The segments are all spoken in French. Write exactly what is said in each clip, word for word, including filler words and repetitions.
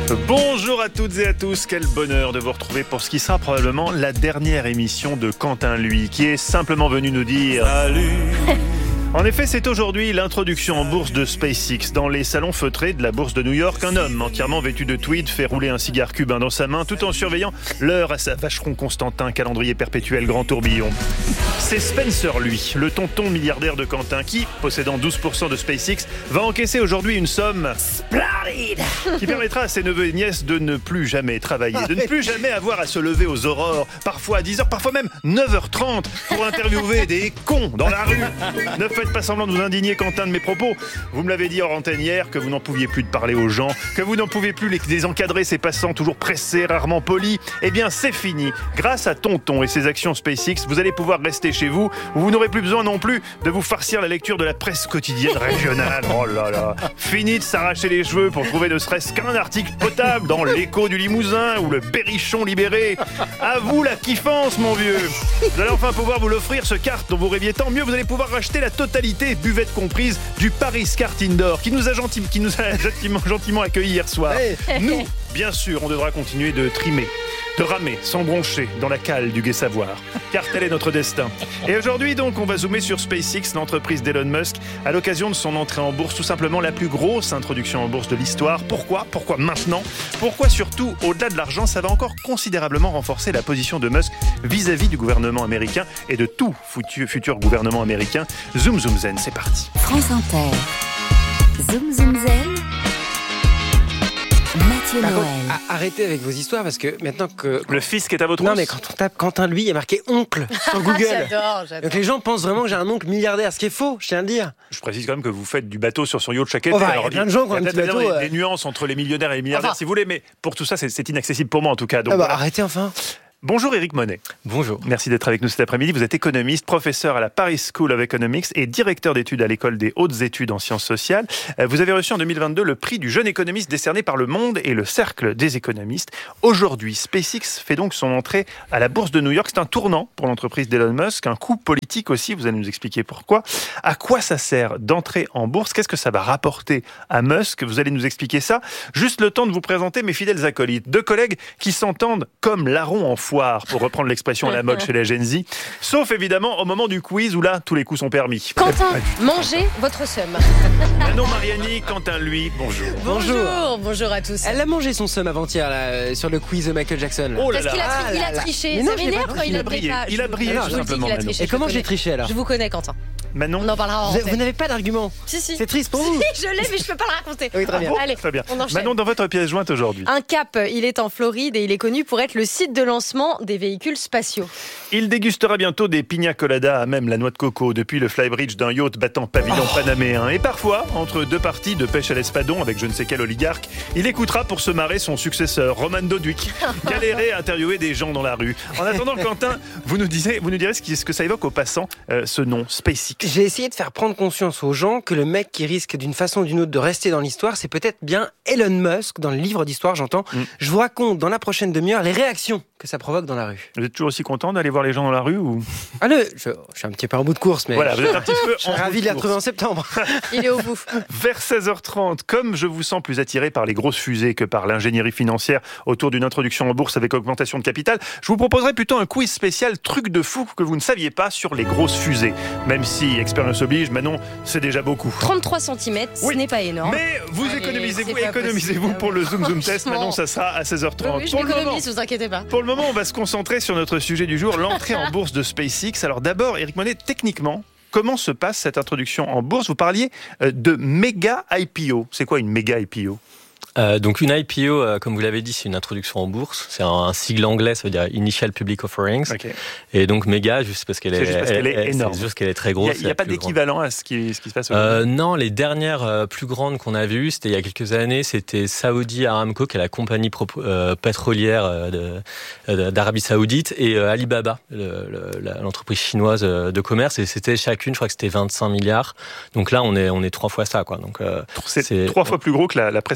Bonjour à toutes et à tous, quel bonheur de vous retrouver pour ce qui sera probablement la dernière émission de Quentin Lui, qui est simplement venu nous dire salut. En effet, c'est aujourd'hui l'introduction en bourse de SpaceX. Dans les salons feutrés de la bourse de New York, un homme entièrement vêtu de tweed fait rouler un cigare cubain dans sa main tout en surveillant l'heure à sa vacheron Constantin, calendrier perpétuel grand tourbillon. C'est Spencer, lui, le tonton milliardaire de Quentin, qui, possédant douze pour cent de SpaceX, va encaisser aujourd'hui une somme splendide qui permettra à ses neveux et nièces de ne plus jamais travailler, de ne plus jamais avoir à se lever aux aurores, parfois à dix heures, parfois même neuf heures trente, pour interviewer des cons dans la rue. Ne faites pas semblant de vous indigner, Quentin, de mes propos. Vous me l'avez dit hors antenne hier, que vous n'en pouviez plus de parler aux gens, que vous n'en pouvez plus les désencadrer ces passants toujours pressés, rarement polis. Eh bien, c'est fini. Grâce à Tonton et ses actions SpaceX, vous allez pouvoir rester chez vous, où vous n'aurez plus besoin non plus de vous farcir la lecture de la presse quotidienne régionale. Oh là là. Fini de s'arracher les cheveux pour trouver ne serait-ce qu'un article potable dans l'Écho du Limousin ou le Berrichon Libéré. À vous la kiffance, mon vieux. Vous allez enfin pouvoir vous l'offrir, ce kart dont vous rêviez tant. Mieux, vous allez pouvoir racheter la totalité, buvette comprise, du Paris Kart Indoor, qui nous a, gentil, qui nous a gentiment, gentiment accueillis hier soir. Nous, bien sûr, on devra continuer de trimer, de ramer, sans broncher, dans la cale du Gai Savoir, car tel est notre destin. Et aujourd'hui, donc, on va zoomer sur SpaceX, l'entreprise d'Elon Musk, à l'occasion de son entrée en bourse, tout simplement la plus grosse introduction en bourse de l'histoire. Pourquoi ? Pourquoi maintenant ? Pourquoi surtout, au-delà de l'argent, ça va encore considérablement renforcer la position de Musk vis-à-vis du gouvernement américain et de tout futur, futur gouvernement américain. Zoom Zoom Zen, c'est parti. France Inter. Zoom Zoom Zen. Mathieu Par Noël. contre, arrêtez avec vos histoires parce que maintenant que... Le fisc est à votre Non hausse. mais quand on tape Quentin Lui, il y a marqué oncle sur Google. J'adore, j'adore. Donc les gens pensent vraiment que j'ai un oncle milliardaire, ce qui est faux, je tiens à le dire. Je précise quand même que vous faites du bateau sur son yacht chaque été. Oh, bah, Alors, il y a plein de gens qui ont il y a un petit peut-être bateau, des, euh. des nuances entre les millionnaires et les milliardaires, Enfin. si vous voulez, mais pour tout ça, c'est, c'est inaccessible pour moi en tout cas. Donc, Ah bah, voilà. arrêtez enfin. Bonjour Éric Monet. Bonjour. Merci d'être avec nous cet après-midi. Vous êtes économiste, professeur à la Paris School of Economics et directeur d'études à l'école des hautes études en sciences sociales. Vous avez reçu en deux mille vingt-deux le prix du jeune économiste décerné par Le Monde et le Cercle des économistes. Aujourd'hui, SpaceX fait donc son entrée à la bourse de New York. C'est un tournant pour l'entreprise d'Elon Musk, un coup politique aussi. Vous allez nous expliquer pourquoi. À quoi ça sert d'entrer en bourse ? Qu'est-ce que ça va rapporter à Musk ? Vous allez nous expliquer ça. Juste le temps de vous présenter mes fidèles acolytes. Deux collègues qui s'entendent comme larrons en foire, pour reprendre l'expression à la mode chez la Gen Z. Sauf évidemment au moment du quiz où là, tous les coups sont permis. Quentin, mangez votre seum. Manon Mariani, Quentin Lui, bonjour. Bonjour, bonjour à tous. Elle a mangé son seum avant-hier là, euh, sur le quiz de Michael Jackson. là. Oh là Parce qu'il a, là. tri- Ah il là a là. triché. Mais non, Ça je l'ai m'énerve pas quand pris, il il a a brillé. pas. Il a brillé, Je tout vous le dis simplement, qu'il a Manon. triché. Et je comment le j'ai connais. triché alors Je vous connais, Quentin. Manon, On en parlera en vous, antenne. vous n'avez pas d'argument. Si, si. C'est triste pour vous. Si, je l'ai, mais je peux pas le raconter. Oui, très bien. bon, Allez, très bien. on enchaîne. Manon, dans votre pièce jointe aujourd'hui. Un cap, il est en Floride et il est connu pour être le site de lancement des véhicules spatiaux. Il dégustera bientôt des pina coladas à même la noix de coco depuis le flybridge d'un yacht battant pavillon panaméen. Et parfois, entre deux parties de pêche à l'espadon avec je ne sais quel oligarque, il écoutera pour se marrer son successeur, Roman Doduic, galérer à interviewer des gens dans la rue. En attendant, Quentin, vous nous, disiez, vous nous direz ce, qui, ce que ça évoque aux passants, euh, ce nom, SpaceX. J'ai essayé de faire prendre conscience aux gens que le mec qui risque d'une façon ou d'une autre de rester dans l'histoire, c'est peut-être bien Elon Musk, dans le livre d'histoire, j'entends. Mm. Je vous raconte dans la prochaine demi-heure les réactions que ça provoque dans la rue. Vous êtes toujours aussi content d'aller voir les gens dans la rue ou... Allez, je, je suis un petit peu en bout de course, mais Voilà, vous êtes un petit peu je suis en ravi de la retrouver en septembre. Il est au bout. Vers seize heures trente, comme je vous sens plus attiré par les grosses fusées que par l'ingénierie financière autour d'une introduction en bourse avec augmentation de capital, je vous proposerai plutôt un quiz spécial truc de fou que vous ne saviez pas sur les grosses fusées. Même si, expérience oblige, Manon, c'est déjà beaucoup. trente-trois centimètres, Oui. ce n'est pas énorme. Mais vous Allez, économisez-vous, c'est pas économisez-vous possible. pour le Zoom Zoom Test. Franchement. Manon, ça sera à seize heures Oui, trente. oui, je pour, le moment, m'économise, vous inquiétez pas. pour le moment, on va se concentrer sur notre sujet du jour, l'entrée en bourse de SpaceX. Alors d'abord, Éric Monet, techniquement, comment se passe cette introduction en bourse ? Vous parliez euh, de méga I P O. C'est quoi une méga I P O ? Euh, donc une I P O, euh, comme vous l'avez dit, c'est une introduction en bourse. C'est un, un sigle anglais, ça veut dire Initial Public Offerings. Ok. Et donc méga, juste parce qu'elle C'est est, juste parce qu'elle est elle- énorme. C'est juste qu'elle est très Il grosse. n'y a, pas d'équivalent à ce qui, ce qui se passe aujourd'hui. Euh, non, les dernières euh, plus grandes qu'on avait eues, c'était il y a quelques années, c'était Saudi Aramco, qui est la compagnie pro- euh, pétrolière euh, de, euh, d'Arabie Saoudite, et euh, Alibaba, le, le, la- l'entreprise chinoise euh, de commerce, et c'était chacune, je crois que c'était vingt-cinq milliards. Donc là, on est, on est trois fois ça, quoi. Donc, euh, C'est, c'est- trois fois plus gros que la, la précédente plus,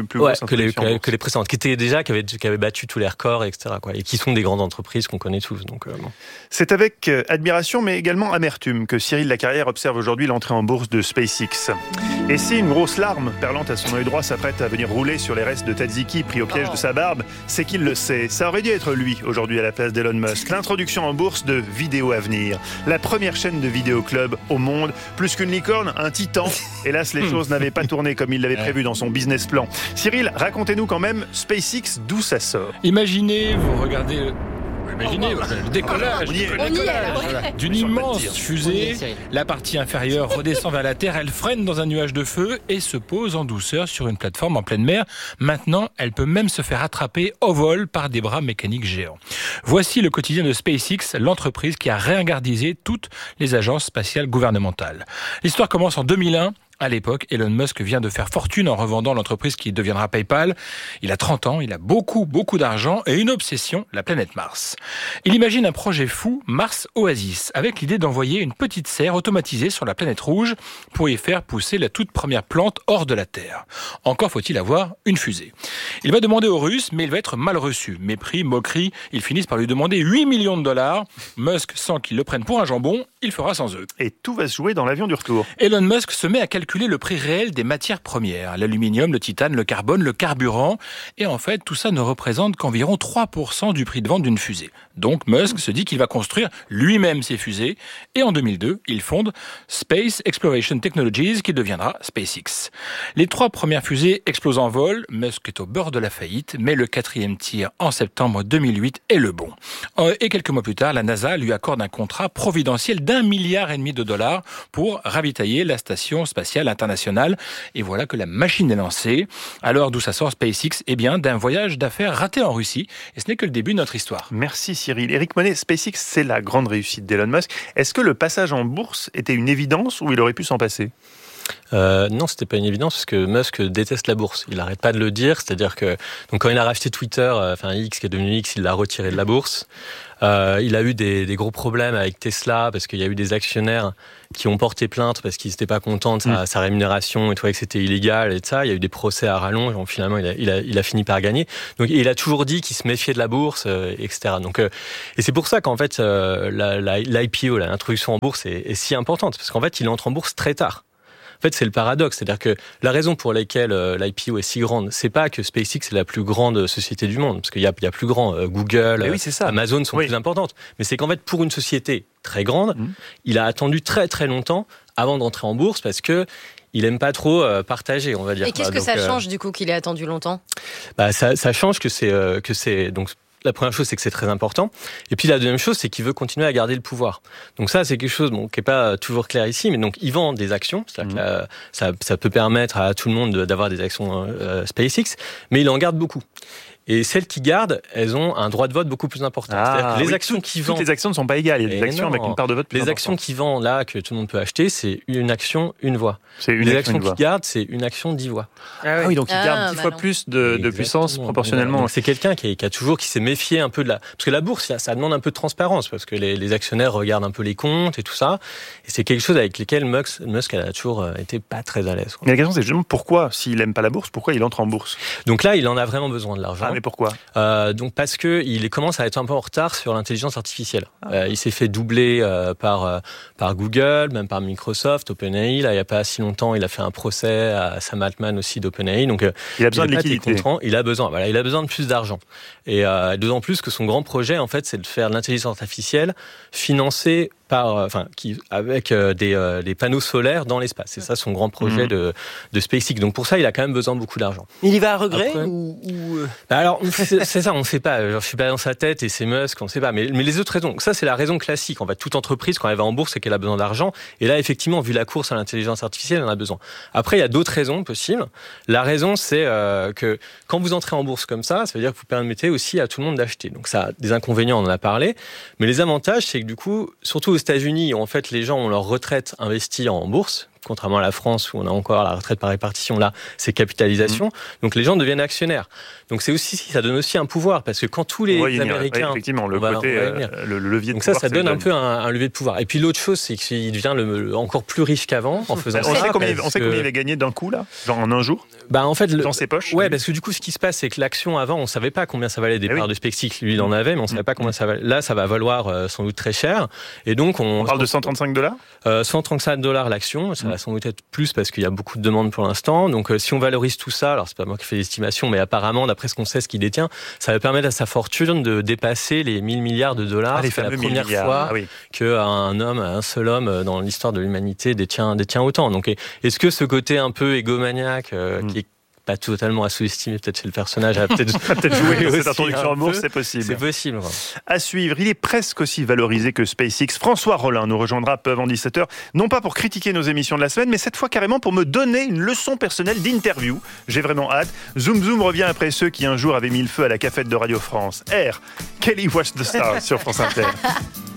plus ouais, grosses que les, introductions en que, bourse. que les précédentes, qui étaient déjà, qui avaient, qui avaient battu tous les records, et cetera, quoi, et qui sont des grandes entreprises qu'on connaît tous. Donc, euh, bon. C'est avec admiration, mais également amertume, que Cyril Lacarrière observe aujourd'hui l'entrée en bourse de SpaceX. Et si une grosse larme perlante à son œil droit s'apprête à venir rouler sur les restes de Tadziki pris au piège oh. de sa barbe, c'est qu'il le sait. Ça aurait dû être lui aujourd'hui à la place d'Elon Musk. L'introduction en bourse de Vidéo Avenir, la première chaîne de vidéo club au monde, plus qu'une licorne, un titan. Hélas, les choses n'avaient pas tourné comme il l'avait prévu dans son business plan. Cyril, racontez-nous quand même SpaceX, d'où ça sort. Imaginez, vous regardez... Imaginez oh, le décollage, on y est, le décollage voilà, d'une immense fusée. La partie inférieure redescend vers la Terre, elle freine dans un nuage de feu et se pose en douceur sur une plateforme en pleine mer. Maintenant, elle peut même se faire attraper au vol par des bras mécaniques géants. Voici le quotidien de SpaceX, l'entreprise qui a réingardisé toutes les agences spatiales gouvernementales. L'histoire commence en deux mille un. À l'époque, Elon Musk vient de faire fortune en revendant l'entreprise qui deviendra PayPal. Il a trente ans, il a beaucoup, beaucoup d'argent et une obsession, la planète Mars. Il imagine un projet fou, Mars Oasis, avec l'idée d'envoyer une petite serre automatisée sur la planète rouge pour y faire pousser la toute première plante hors de la Terre. Encore faut-il avoir une fusée. Il va demander aux Russes, mais il va être mal reçu. Mépris, moquerie, ils finissent par lui demander huit millions de dollars. Musk sent qu'ils le prennent pour un jambon, il fera sans eux. Et tout va se jouer dans l'avion du retour. Elon Musk se met à calculer calculer le prix réel des matières premières, l'aluminium, le titane, le carbone, le carburant. Et en fait, tout ça ne représente qu'environ trois pour cent du prix de vente d'une fusée. Donc Musk se dit qu'il va construire lui-même ses fusées. Et en deux mille deux, il fonde Space Exploration Technologies, qui deviendra SpaceX. Les trois premières fusées explosent en vol. Musk est au bord de la faillite, mais le quatrième tir en septembre deux mille huit est le bon. Et quelques mois plus tard, la NASA lui accorde un contrat providentiel d'un milliard et demi de dollars pour ravitailler la station spatiale internationale. Et voilà que la machine est lancée. Alors, d'où ça sort SpaceX? Eh bien, d'un voyage d'affaires raté en Russie. Et ce n'est que le début de notre histoire. Merci Cyril. Éric Monet, SpaceX, c'est la grande réussite d'Elon Musk. Est-ce que le passage en bourse était une évidence ou il aurait pu s'en passer ? Euh, non, c'était pas une évidence parce que Musk déteste la bourse. Il n'arrête pas de le dire, c'est-à-dire que donc quand il a racheté Twitter, euh, enfin X qui est devenu X, il l'a retiré de la bourse. Euh, il a eu des, des gros problèmes avec Tesla parce qu'il y a eu des actionnaires qui ont porté plainte parce qu'ils n'étaient pas contents de sa, mmh. sa rémunération et trouvaient que c'était illégal et de ça. Il y a eu des procès à rallonge. Donc finalement, il a, il a, il a fini par gagner. Donc il a toujours dit qu'il se méfiait de la bourse, euh, et cetera. Donc euh, et c'est pour ça qu'en fait euh, la, la, l'I P O, l'introduction en bourse, est, est si importante parce qu'en fait, il entre en bourse très tard. En fait, c'est le paradoxe, c'est-à-dire que la raison pour laquelle euh, l'I P O est si grande, c'est pas que SpaceX est la plus grande société du monde, parce qu'il y a, il y a plus grand, euh, Google, oui, c'est ça. Amazon sont oui. plus importantes, mais c'est qu'en fait, pour une société très grande, mmh. il a attendu très très longtemps avant d'entrer en bourse, parce que il aime pas trop euh, partager, on va dire. Et qu'est-ce que donc, ça change euh, du coup qu'il ait attendu longtemps ? Bah ça, ça change que c'est euh, que c'est donc. La première chose, c'est que c'est très important. Et puis la deuxième chose, c'est qu'il veut continuer à garder le pouvoir. Donc ça, c'est quelque chose bon, qui n'est pas toujours clair ici, mais donc il vend des actions. C'est-à-dire mmh. que là, ça, ça peut permettre à tout le monde d'avoir des actions euh, SpaceX, mais il en garde beaucoup. Et celles qui gardent, elles ont un droit de vote beaucoup plus important. Ah, C'est-à-dire que les oui, actions qui vendent... Toutes les actions ne sont pas égales. Il y a des actions non, avec une part de vote plus Les importante. actions qui vendent, là, que tout le monde peut acheter, c'est une action, une voix. C'est une les action, actions qui gardent, c'est une action, dix voix. Ah oui, ah oui donc il garde ah, dix bah fois non. plus de, de puissance proportionnellement. Donc c'est quelqu'un qui, est, qui a toujours, qui s'est méfié un peu de la... Parce que la bourse, ça demande un peu de transparence, parce que les, les actionnaires regardent un peu les comptes et tout ça. Et c'est quelque chose avec lequel Musk, Musk a toujours été pas très à l'aise. Quoi. Mais la question, c'est justement pourquoi, s'il aime pas la bourse, pourquoi il entre en bourse ? Donc là, il en a vraiment besoin de l'argent. Ah, mais pourquoi ? euh, Donc parce que il commence à être un peu en retard sur l'intelligence artificielle. Ah. Euh, il s'est fait doubler euh, par euh, par Google, même par Microsoft, OpenAI. Là, il y a pas si longtemps, il a fait un procès à Sam Altman aussi d'OpenAI. Donc, euh, il a besoin il de liquidité. Il a besoin, voilà, il a besoin de plus d'argent. Et euh, d'autant plus que son grand projet, en fait, c'est de faire de l'intelligence artificielle financée par, enfin, qui avec euh, des, euh, des panneaux solaires dans l'espace. C'est ça son grand projet mmh. de, de SpaceX. Donc pour ça, il a quand même besoin de beaucoup d'argent. Il y va à regret Après, ou, ou... Bah alors c'est, c'est ça, on ne sait pas. Genre, je suis pas dans sa tête et c'est Musk, on ne sait pas. Mais, mais les autres raisons, ça c'est la raison classique. En fait, toute entreprise quand elle va en bourse, c'est qu'elle a besoin d'argent. Et là, effectivement, vu la course à l'intelligence artificielle, elle en a besoin. Après, il y a d'autres raisons possibles. La raison, c'est euh, que quand vous entrez en bourse comme ça, ça veut dire que vous permettez aussi à tout le monde d'acheter. Donc ça a des inconvénients, on en a parlé. Mais les avantages, c'est que du coup, surtout aux États-Unis, en fait, les gens ont leur retraite investie en bourse, contrairement à la France où on a encore la retraite par répartition, là, c'est capitalisation. Mmh. Donc les gens deviennent actionnaires. Donc c'est aussi, ça donne aussi un pouvoir parce que quand tous les Américains, ouais, effectivement, le va, côté, euh, le, le levier de donc pouvoir. Donc ça, ça donne un peu un, un levier de pouvoir. Et puis l'autre chose, c'est qu'il devient le, le, encore plus riche qu'avant en faisant on ça. Sait combien, on sait que... combien il va gagner d'un coup là, genre en un jour. Bah en fait, le... dans ses poches. Ouais, parce que du coup, ce qui se passe, c'est que l'action avant, on savait pas combien ça valait des eh parts oui. de SpaceX. Lui, il en avait, mais on savait pas combien ça valait. Là, ça va valoir euh, sans doute très cher. Et donc on, on parle de cent trente-cinq dollars. Euh, cent trente-cinq dollars l'action. Ça va sans doute être plus parce qu'il y a beaucoup de demandes pour l'instant. Donc euh, si on valorise tout ça, alors c'est pas moi qui fais l'estimation, mais apparemment, d'après ce qu'on sait, ce qu'il détient, ça va permettre à sa fortune de dépasser les mille milliards de dollars. Ah, les c'est la fameux première milliards. fois ah, oui. qu'un homme, un seul homme dans l'histoire de l'humanité détient, détient autant. Donc est-ce que ce côté un peu égomaniaque euh, mm. qui est pas totalement à sous-estimer peut-être chez le personnage, a peut-être peut joué cette introduction en bourse, c'est possible. C'est possible. À suivre, il est presque aussi valorisé que SpaceX. François Rollin nous rejoindra peu avant dix-sept heures, non pas pour critiquer nos émissions de la semaine, mais cette fois carrément pour me donner une leçon personnelle d'interview. J'ai vraiment hâte. Zoom Zoom revient après ceux qui un jour avaient mis le feu à la cafette de Radio France. R. Kelly Watch the Stars sur France Inter.